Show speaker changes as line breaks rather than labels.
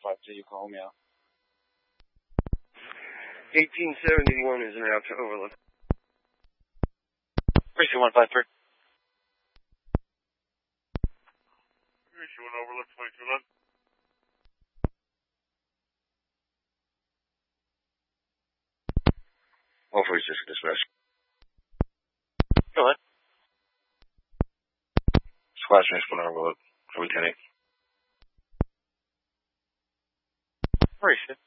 152, Yokohama.
1871 is en route to Overlook.
32153.
321 Overlook 22 Lund.
Hopefully it's just dispatch.
Go ahead.
Squad transport on Overlook. 310.
Appreciate it.